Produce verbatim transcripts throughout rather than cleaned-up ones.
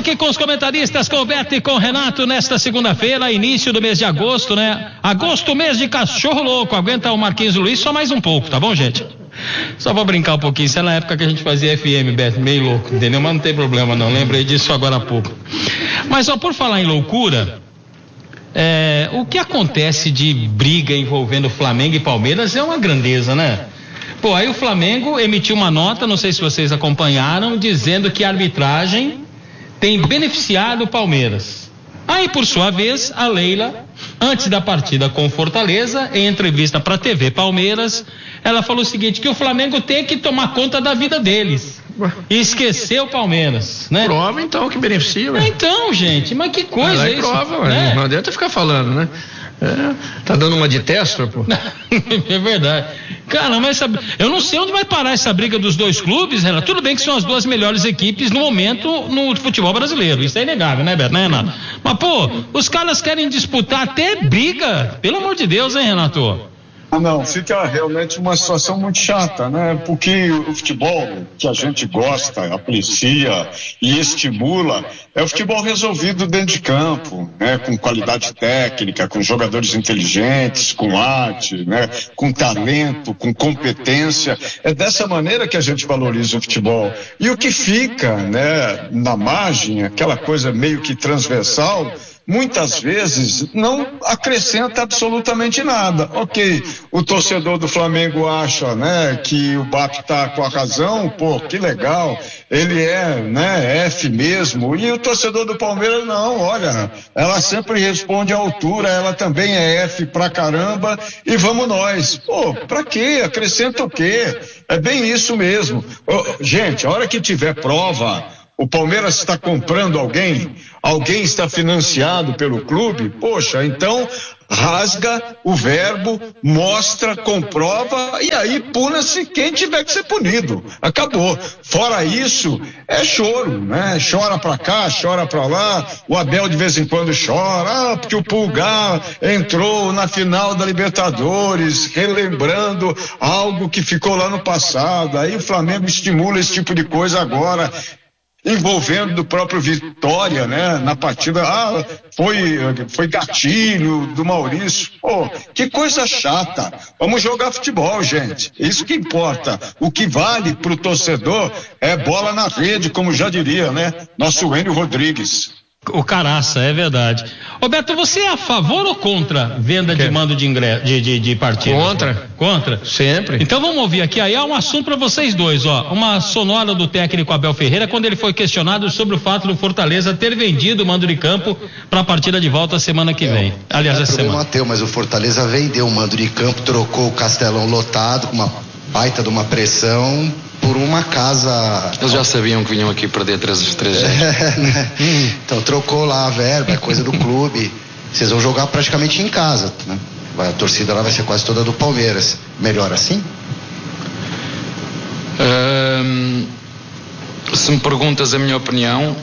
aqui com os comentaristas, com o Beto e com o Renato, nesta segunda-feira, início do mês de agosto, né? Agosto, mês de cachorro louco. Aguenta o Marquinhos Luiz só mais um pouco, tá bom, gente? Só vou brincar um pouquinho. Isso é na época que a gente fazia F M, Beto, meio louco, entendeu? Mas não tem problema não, lembrei disso agora há pouco. Mas só por falar em loucura, é, o que acontece de briga envolvendo Flamengo e Palmeiras é uma grandeza, né? Pô, aí o Flamengo emitiu uma nota, não sei se vocês acompanharam, dizendo que a arbitragem tem beneficiado o Palmeiras. Aí, por sua vez, a Leila, antes da partida com Fortaleza, em entrevista para a T V Palmeiras, ela falou o seguinte, que o Flamengo tem que tomar conta da vida deles e esquecer o Palmeiras, né? Prova então que beneficia, né? Então, gente, mas que coisa é isso? Prova, né? Não adianta ficar falando, né? É, tá dando uma de testa, pô. É verdade. Cara, mas essa, eu não sei onde vai parar essa briga dos dois clubes, Renato. Tudo bem que são as duas melhores equipes no momento no futebol brasileiro. Isso é inegável, né, Beto? Né, Renato? Mas, pô, os caras querem disputar até briga. Pelo amor de Deus, hein, Renato? Não, fica realmente uma situação muito chata, né? Porque o futebol que a gente gosta, aprecia e estimula é o futebol resolvido dentro de campo, né? Com qualidade técnica, com jogadores inteligentes, com arte, né? Com talento, com competência. É dessa maneira que a gente valoriza o futebol. E o que fica, né, na margem, aquela coisa meio que transversal, muitas vezes não acrescenta absolutamente nada. Ok, o torcedor do Flamengo acha, né, que o Bap está com a razão, pô, que legal, ele é, né, F mesmo, e o torcedor do Palmeiras não, olha, ela sempre responde à altura, ela também é F pra caramba, e vamos nós. Pô, pra quê? Acrescenta o quê? É bem isso mesmo. Oh, gente, a hora que tiver prova, o Palmeiras está comprando alguém, alguém está financiado pelo clube, poxa, então rasga o verbo, mostra, comprova e aí puna-se quem tiver que ser punido. Acabou. Fora isso, é choro, né? Chora pra cá, chora pra lá, o Abel de vez em quando chora, ah, porque o Pulgar entrou na final da Libertadores, relembrando algo que ficou lá no passado, aí o Flamengo estimula esse tipo de coisa agora, envolvendo do próprio Vitória, né, na partida, ah, foi, foi gatilho do Maurício, pô, que coisa chata, vamos jogar futebol, gente, isso que importa, o que vale pro torcedor é bola na rede, como já diria, né, nosso Enio Rodrigues. O caraça, é verdade. Roberto, você é a favor ou contra venda que? de mando de ingresso, de, de, de partido? Contra. Contra? Sempre. Então vamos ouvir aqui, aí há um assunto para vocês dois, ó, uma sonora do técnico Abel Ferreira, quando ele foi questionado sobre o fato do Fortaleza ter vendido o mando de campo para a partida de volta semana que vem. É, Aliás, é essa semana. Mateu, mas o Fortaleza vendeu o mando de campo, trocou o Castelão lotado, com uma baita de uma pressão, por uma casa. Eles já sabiam que vinham aqui perder três três é, né? hum. Então trocou lá a verba, é coisa do clube. Vocês vão jogar praticamente em casa, né? A torcida lá vai ser quase toda do Palmeiras. Melhor assim? Hum, se me perguntas a minha opinião,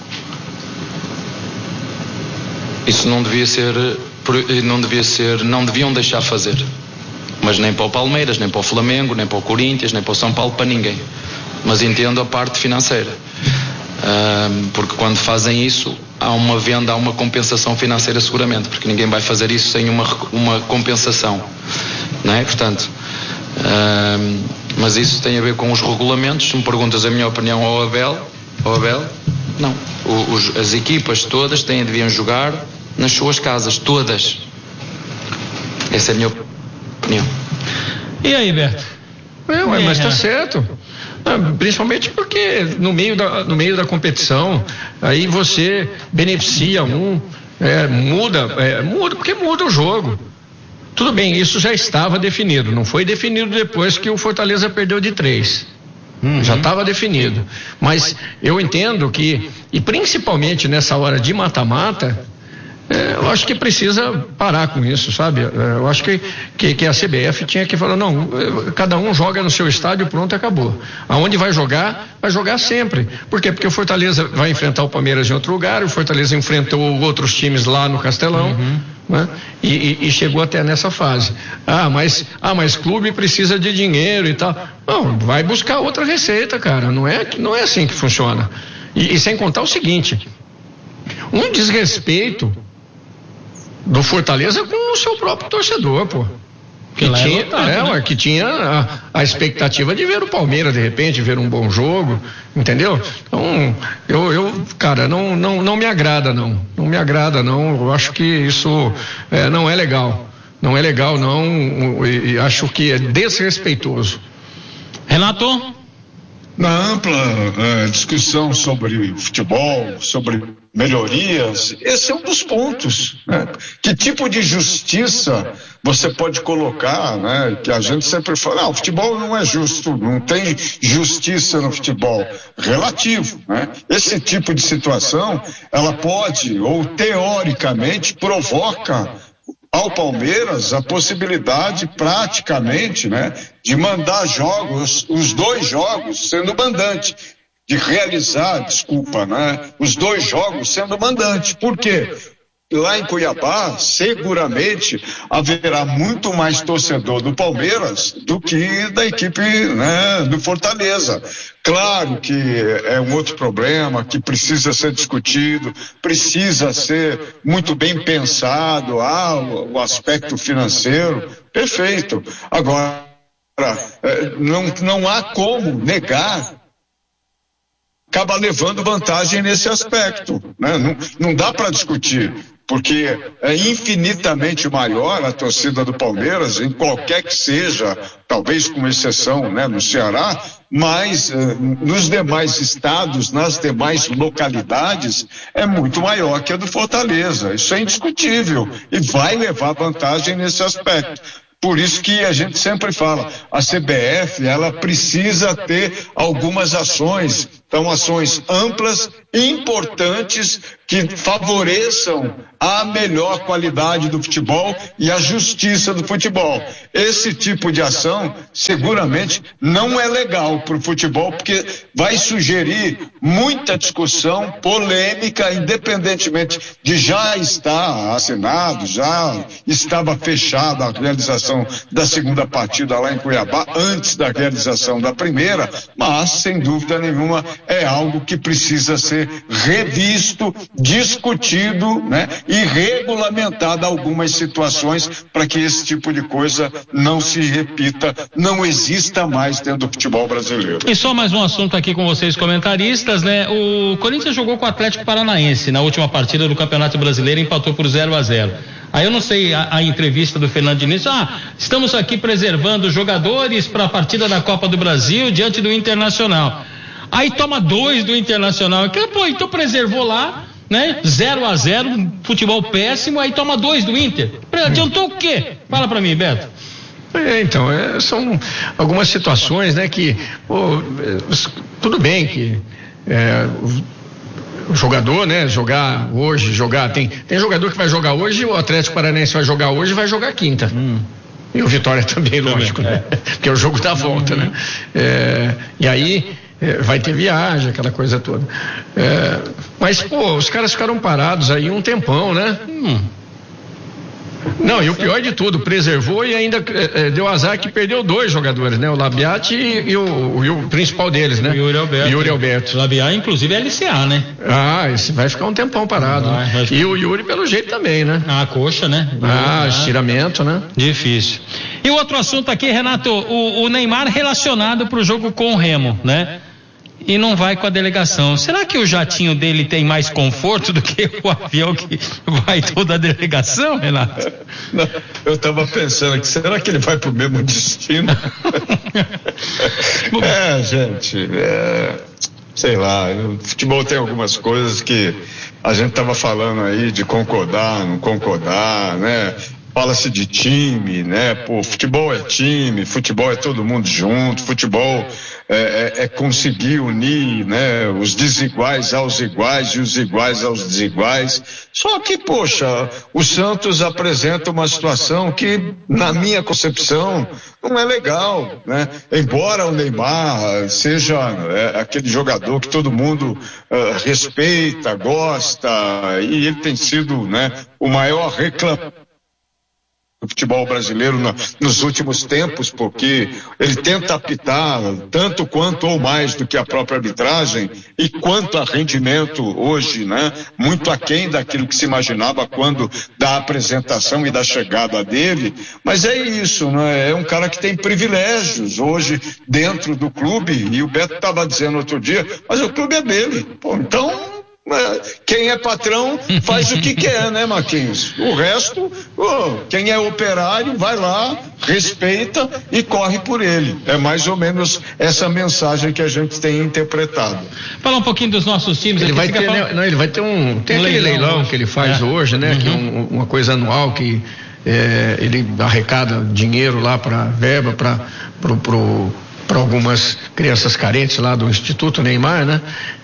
isso não devia ser, não devia ser, não deviam deixar fazer. Mas nem para o Palmeiras, nem para o Flamengo, nem para o Corinthians, nem para o São Paulo, para ninguém. Mas entendo a parte financeira. Um, porque quando fazem isso, há uma venda, há uma compensação financeira seguramente, porque ninguém vai fazer isso sem uma, uma compensação. Não é? Portanto, um, mas isso tem a ver com os regulamentos. Se me perguntas a minha opinião ao Abel, ao Abel não. O, os, as equipas todas têm, deviam jogar nas suas casas, todas. Essa é a minha opinião. E aí, Beto? É, ué, mas tá certo. Principalmente porque no meio da, no meio da competição, aí você beneficia um, é, muda, é, muda, porque muda o jogo. Tudo bem, isso já estava definido, não foi definido depois que o Fortaleza perdeu de três. Uhum. Já estava definido. Mas eu entendo que, e principalmente nessa hora de mata-mata, É, eu acho que precisa parar com isso, sabe? É, eu acho que, que, que a C B F tinha que falar, não, cada um joga no seu estádio, pronto, acabou. Aonde vai jogar, vai jogar sempre. Por quê? Porque o Fortaleza vai enfrentar o Palmeiras em outro lugar, o Fortaleza enfrentou outros times lá no Castelão, uhum. né? E, e, e chegou até nessa fase. Ah, mas, ah, mas clube precisa de dinheiro e tal. Não, vai buscar outra receita, cara. Não é, não é assim que funciona. E, e sem contar o seguinte, um desrespeito do Fortaleza com o seu próprio torcedor, pô. Que, que tinha, é, é, né? que tinha a, a expectativa de ver o Palmeiras, de repente, ver um bom jogo, entendeu? Então, eu, eu cara, não, não, não me agrada, não. Não me agrada, não. Eu acho que isso é, não é legal. Não é legal, não. E, e acho que é desrespeitoso. Renato? Na ampla uh, discussão sobre futebol, sobre melhorias, esse é um dos pontos, né? Que tipo de justiça você pode colocar, né? Que a gente sempre fala, ah, o futebol não é justo, não tem justiça no futebol. Relativo, né? Esse tipo de situação, ela pode, ou teoricamente, provoca ao Palmeiras a possibilidade praticamente, né, de mandar jogos, os dois jogos sendo mandante, de realizar, desculpa, né, os dois jogos sendo mandante. Por quê? Lá em Cuiabá, seguramente haverá muito mais torcedor do Palmeiras do que da equipe, né, do Fortaleza. Claro que é um outro problema que precisa ser discutido, precisa ser muito bem pensado, ah, o, o aspecto financeiro, perfeito. Agora, não, não há como negar, acaba levando vantagem nesse aspecto, né? Não, não dá para discutir, porque é infinitamente maior a torcida do Palmeiras, em qualquer que seja, talvez com exceção, né, no Ceará, mas eh, nos demais estados, nas demais localidades, é muito maior que a do Fortaleza. Isso é indiscutível e vai levar vantagem nesse aspecto. Por isso que a gente sempre fala, a C B F, ela precisa ter algumas ações, então ações amplas, importantes, que favoreçam a melhor qualidade do futebol e a justiça do futebol. Esse tipo de ação, seguramente, não é legal para o futebol, porque vai sugerir muita discussão, polêmica, independentemente de já estar assinado, já estava fechada a realização da segunda partida lá em Cuiabá, antes da realização da primeira, mas, sem dúvida nenhuma, é algo que precisa ser revisto, discutido, né, e regulamentado algumas situações para que esse tipo de coisa não se repita, não exista mais dentro do futebol brasileiro. E só mais um assunto aqui com vocês, comentaristas, né? O Corinthians jogou com o Atlético Paranaense na última partida do Campeonato Brasileiro e empatou por zero a zero. Aí eu não sei a, a entrevista do Fernando Diniz, ah, estamos aqui preservando jogadores para a partida da Copa do Brasil diante do Internacional. Aí toma dois do Internacional, pô, então preservou lá, né? zero a zero, futebol péssimo, aí toma dois do Inter. Adiantou o quê? Fala para mim, Beto. É, então, é, são algumas situações, né, que, pô, é, tudo bem que é, o jogador, né, jogar hoje, jogar, tem, tem jogador que vai jogar hoje, o Atlético Paranaense vai jogar hoje e vai jogar quinta. Hum. E o Vitória também, lógico, também, né? É. Porque é o jogo da volta, uhum. né? É, e aí é, vai ter viagem, aquela coisa toda. É, mas, pô, os caras ficaram parados aí um tempão, né? Hum. Não, e o pior de tudo, preservou e ainda é, deu azar que perdeu dois jogadores, né? O Labiat e, e, o, e o principal deles, né? O Yuri Alberto. Yuri Alberto. O Labiat, inclusive, é L C A, né? Ah, esse vai ficar um tempão parado. Vai, né? vai ficar... E o Yuri, pelo jeito, também, né? Ah, coxa, né? Ah, estiramento, né? Difícil. E o outro assunto aqui, Renato, o, o Neymar relacionado pro jogo com o Remo, né? E não vai com a delegação. Será que o jatinho dele tem mais conforto do que o avião que vai toda a delegação, Renato? Não, eu estava pensando aqui, será que ele vai pro mesmo destino? É, gente, é, sei lá, o futebol tem algumas coisas que a gente estava falando aí de concordar, não concordar, né? Fala-se de time, né? Pô, futebol é time, futebol é todo mundo junto, futebol é, é, é conseguir unir, né? Os desiguais aos iguais e os iguais aos desiguais. Só que, poxa, o Santos apresenta uma situação que, na minha concepção, não é legal, né? Embora o Neymar seja é, aquele jogador que todo mundo uh, respeita, gosta, e ele tem sido, né, o maior reclamador do futebol brasileiro no, nos últimos tempos, porque ele tenta apitar tanto quanto ou mais do que a própria arbitragem e quanto a rendimento hoje, né? Muito aquém daquilo que se imaginava quando da apresentação e da chegada dele, mas é isso, né? É um cara que tem privilégios hoje dentro do clube, e o Beto estava dizendo outro dia, mas o clube é dele, pô, então quem é patrão faz o que quer, né, Marquinhos? O resto, oh, quem é operário vai lá, respeita e corre por ele. É mais ou menos essa mensagem que a gente tem interpretado. Fala um pouquinho dos nossos times. Ele vai ter, falando... não, ele vai ter um, tem um aquele leilão, leilão que ele faz é. hoje, né? Uhum. Que é um, uma coisa anual que é, ele arrecada dinheiro lá para verba para pro, pro para algumas crianças carentes lá do Instituto Neymar, né?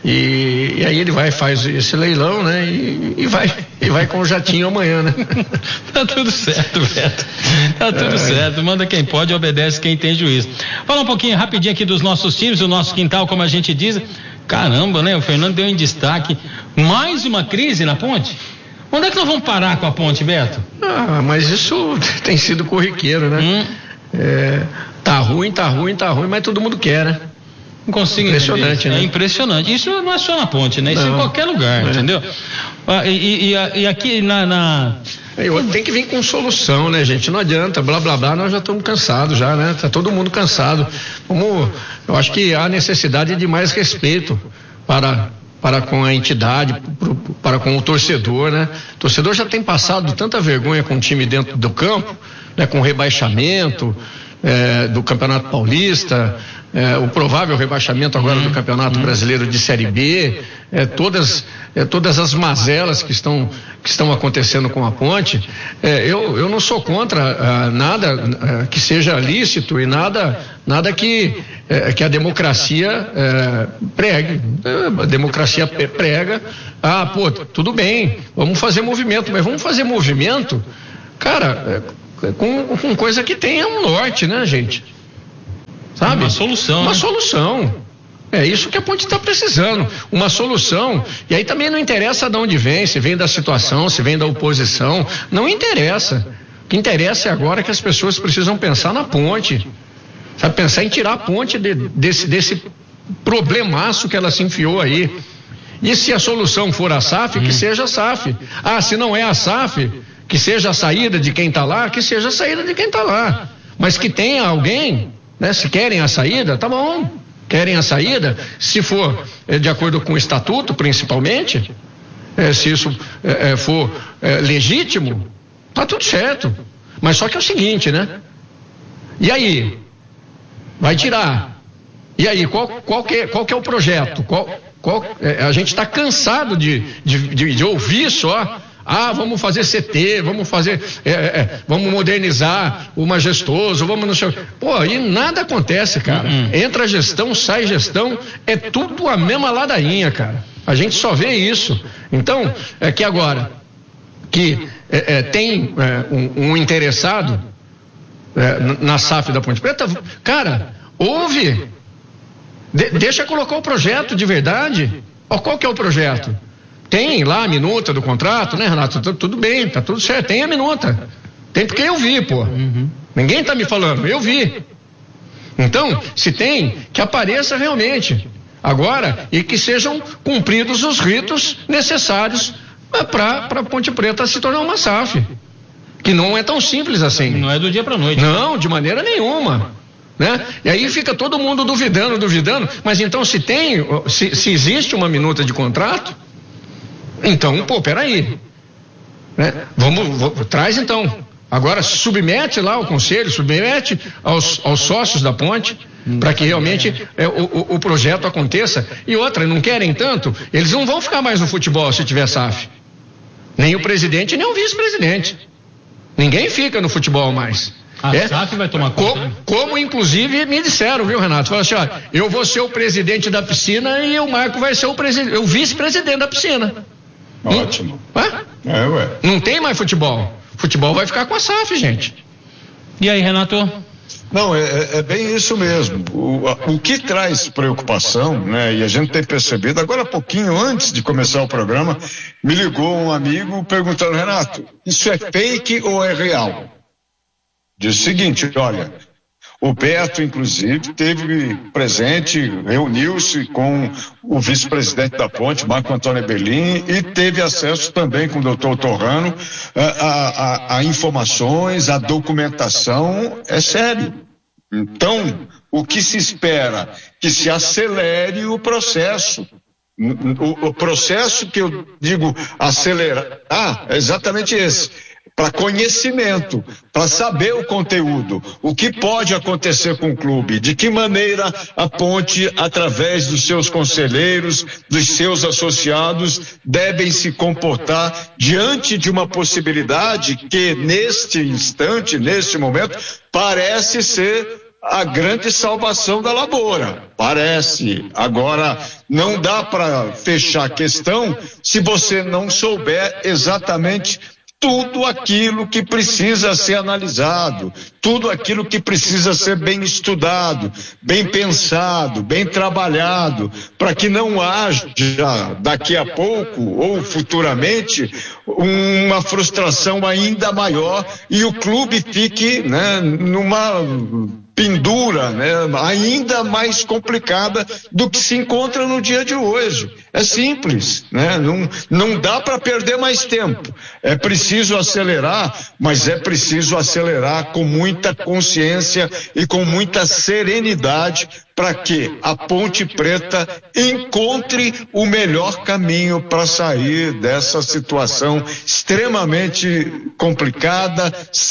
E, e aí ele vai, faz esse leilão, né? E, e vai e vai com o jatinho amanhã, né? Tá tudo certo, Beto. Tá tudo é. certo. Manda quem pode, obedece quem tem juízo. Fala um pouquinho rapidinho aqui dos nossos times, o nosso quintal, como a gente diz. Caramba, né? O Fernando deu em destaque. Mais uma crise na Ponte? Onde é que nós vamos parar com a Ponte, Beto? Ah, mas isso tem sido corriqueiro, né? Hum. É, tá ruim, tá ruim, tá ruim, mas todo mundo quer, né? Não consigo impressionante, entender. Né? É impressionante. Isso não é só na Ponte, né? Isso não, em qualquer lugar, é. entendeu? Ah, e, e, e aqui na... na... Tem que vir com solução, né, gente? Não adianta, blá, blá, blá, nós já estamos cansados já, né? Tá todo mundo cansado. Como, eu acho que há necessidade de mais respeito para... para com a entidade, para com o torcedor, né? O torcedor já tem passado tanta vergonha com o time dentro do campo, né? Com o rebaixamento é, do Campeonato Paulista, é, o provável rebaixamento agora do Campeonato Brasileiro de Série B, é, todas, é, todas as mazelas que estão, que estão acontecendo com a Ponte. É, eu, eu não sou contra ah, nada ah, que seja lícito e nada, nada que, é, que a democracia é, pregue. A democracia prega, ah, pô, tudo bem, vamos fazer movimento, mas vamos fazer movimento, cara, é, com, com coisa que tenha um norte, né, gente? Sabe? Uma solução. Uma né? solução. É isso que a Ponte está precisando. Uma solução. E aí também não interessa de onde vem, se vem da situação, se vem da oposição. Não interessa. O que interessa é agora que as pessoas precisam pensar na Ponte. Sabe? Pensar em tirar a Ponte de, desse, desse problemaço que ela se enfiou aí. E se a solução for a S A F, hum. que seja a S A F. Ah, se não é a S A F, que seja a saída de quem está lá, que seja a saída de quem está lá. Mas que tenha alguém, né? Se querem a saída, tá bom. Querem a saída, se for é, de acordo com o estatuto, principalmente, é, se isso é, é, for é, legítimo, tá tudo certo. Mas só que é o seguinte, né? E aí? Vai tirar. E aí, qual, qual, que, é, qual que é o projeto? Qual, qual, é, a gente está cansado de, de, de, de ouvir só. Ah, vamos fazer C T, vamos fazer, é, é, vamos modernizar o majestoso, vamos no seu... Pô, aí nada acontece, cara. Uhum. Entra gestão, sai gestão, é tudo a mesma ladainha, cara. A gente só vê isso. Então, é que agora, que é, é, tem é, um, um interessado é, na S A F da Ponte Preta, cara, ouve, de, deixa colocar o projeto de verdade. Ó, qual que é o projeto? Tem lá a minuta do contrato, né, Renato? Tudo, tudo bem, tá tudo certo, tem a minuta. Tem porque eu vi, pô. Uhum. Ninguém tá me falando, eu vi. Então, se tem, que apareça realmente. Agora, e que sejam cumpridos os ritos necessários para a Ponte Preta se tornar uma S A F. Que não é tão simples assim. Não é do dia para noite. Não, de maneira nenhuma. Né? E aí fica todo mundo duvidando, duvidando. Mas então, se tem, se, se existe uma minuta de contrato, então, pô, peraí, né? Vamos, vamos, traz então, agora submete lá ao conselho, submete aos, aos sócios da Ponte, para que realmente é, o, o projeto aconteça. E outra, não querem tanto, eles não vão ficar mais no futebol se tiver S A F, nem o presidente, nem o vice-presidente, ninguém fica no futebol mais. A é? S A F vai tomar conta. Como, como inclusive me disseram, viu, Renato? Falaram assim, ó, eu vou ser o presidente da piscina e o Marco vai ser o, o vice-presidente da piscina. Ótimo. Ué? É, ué. Não tem mais futebol. Futebol vai ficar com a S A F, gente. E aí, Renato? Não, é, é bem isso mesmo. O, o que traz preocupação, né? E a gente tem percebido, agora há pouquinho antes de começar o programa, me ligou um amigo perguntando, Renato, isso é fake ou é real? Diz o seguinte, olha, o Beto, inclusive, teve presente, reuniu-se com o vice-presidente da Ponte, Marco Antônio Belin, e teve acesso também com o doutor Torrano a, a, a informações, a documentação. É sério. Então, o que se espera? Que se acelere o processo. O, o processo que eu digo acelerar é exatamente esse. Para conhecimento, para saber o conteúdo, o que pode acontecer com o clube, de que maneira a Ponte, através dos seus conselheiros, dos seus associados, devem se comportar diante de uma possibilidade que, neste instante, neste momento, parece ser a grande salvação da lavoura. Parece. Agora, não dá para fechar a questão se você não souber exatamente tudo aquilo que precisa ser analisado, tudo aquilo que precisa ser bem estudado, bem pensado, bem trabalhado, para que não haja daqui a pouco ou futuramente uma frustração ainda maior e o clube fique, né, numa pendura, né, ainda mais complicada do que se encontra no dia de hoje. É simples, né? Não, não dá para perder mais tempo. É preciso acelerar, mas é preciso acelerar com muita consciência e com muita serenidade para que a Ponte Preta encontre o melhor caminho para sair dessa situação extremamente complicada,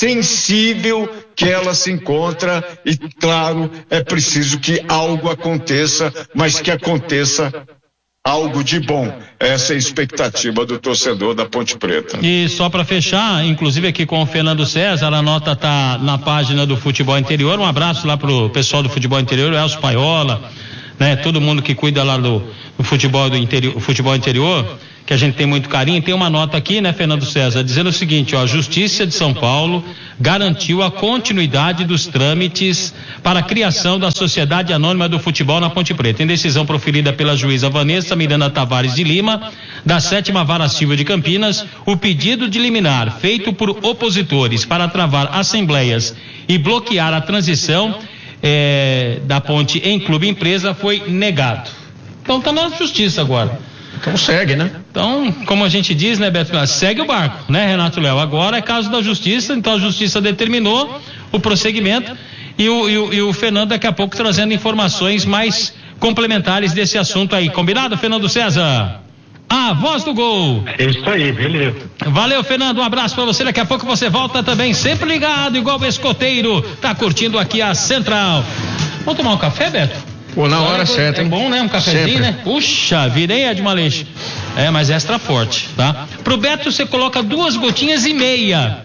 sensível que ela se encontra e, claro, é preciso que algo aconteça, mas que aconteça algo de bom. Essa é a expectativa do torcedor da Ponte Preta. E só para fechar, inclusive aqui com o Fernando César, a nota tá na página do Futebol Interior. Um abraço lá pro pessoal do Futebol Interior, o Elcio Paiola, né? Todo mundo que cuida lá do, do futebol do interior, futebol interior, que a gente tem muito carinho. Tem uma nota aqui, né, Fernando César, dizendo o seguinte, ó, a Justiça de São Paulo garantiu a continuidade dos trâmites para a criação da Sociedade Anônima do Futebol na Ponte Preta. Em decisão proferida pela juíza Vanessa Miranda Tavares de Lima, da sétima Vara Civil de Campinas, o pedido de liminar feito por opositores para travar assembleias e bloquear a transição eh, da Ponte em clube empresa foi negado. Então tá na justiça agora. Então segue, né? Então, como a gente diz, né, Beto, segue o barco, né, Renato Léo? Agora é caso da justiça, então a justiça determinou o prosseguimento e o, e o, e o Fernando daqui a pouco trazendo informações mais complementares desse assunto aí. Combinado, Fernando César? A voz do gol. É isso aí, beleza. Valeu, Fernando, um abraço pra você, daqui a pouco você volta também, sempre ligado, igual o escoteiro, tá curtindo aqui a Central. Vamos tomar um café, Beto? Pô, na hora certa, hein? É bom, né? Um cafezinho, sempre, né? Puxa, virei Ed Maleixo. É, mas extra forte, tá? Pro Beto você coloca duas gotinhas e meia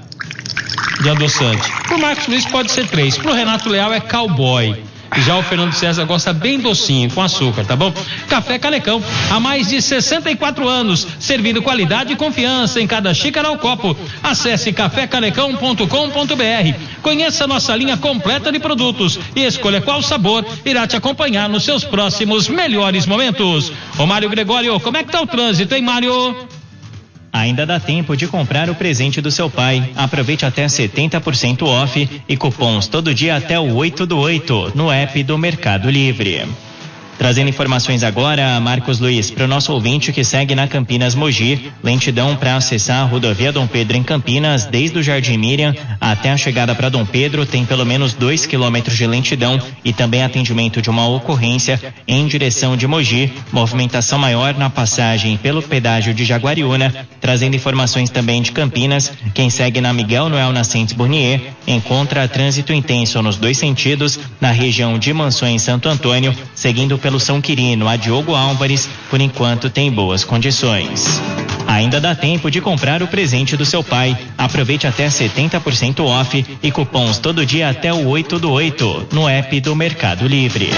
de adoçante. Pro Marcos Luiz pode ser três. Pro Renato Leal é cowboy. Já o Fernando César gosta bem docinho, com açúcar, tá bom? Café Canecão, há mais de sessenta e quatro anos, servindo qualidade e confiança em cada xícara ou copo. Acesse café canecão ponto com ponto br. Conheça nossa linha completa de produtos e escolha qual sabor irá te acompanhar nos seus próximos melhores momentos. Ô Mário Gregório, como é que tá o trânsito, hein, Mário? Ainda dá tempo de comprar o presente do seu pai. Aproveite até setenta por cento off e cupons todo dia até o oito do oito no app do Mercado Livre. Trazendo informações agora, Marcos Luiz, para o nosso ouvinte que segue na Campinas Mogi, lentidão para acessar a rodovia Dom Pedro em Campinas, desde o Jardim Miriam até a chegada para Dom Pedro, tem pelo menos dois quilômetros de lentidão e também atendimento de uma ocorrência em direção de Mogi, movimentação maior na passagem pelo pedágio de Jaguariúna. Trazendo informações também de Campinas, quem segue na Miguel Noel Nascentes Burnier encontra trânsito intenso nos dois sentidos, na região de Mansões Santo Antônio, seguindo pelo pelo São Quirino a Diogo Álvares, por enquanto tem boas condições. Ainda dá tempo de comprar o presente do seu pai. Aproveite até setenta por cento off e cupons todo dia até o oito do oito no app do Mercado Livre.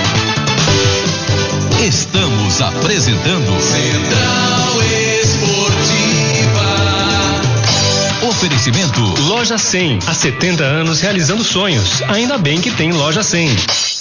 Estamos apresentando Central Esportiva. Oferecimento Loja cem, há setenta anos realizando sonhos. Ainda bem que tem Loja cem.